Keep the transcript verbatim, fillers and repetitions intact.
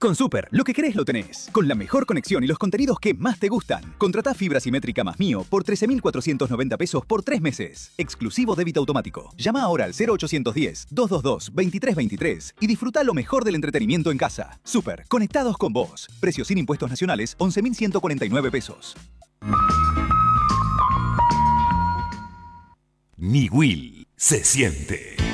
Con Super, lo que querés lo tenés. Con la mejor conexión y los contenidos que más te gustan. Contratá fibra simétrica más Mío por trece mil cuatrocientos noventa pesos por tres meses. Exclusivo débito automático. Llama ahora al cero ochocientos diez, doscientos veintidós, veintitrés veintitrés y disfruta lo mejor del entretenimiento en casa. Super, conectados con vos. Precio sin impuestos nacionales, once mil ciento cuarenta y nueve pesos. Mi Will se siente.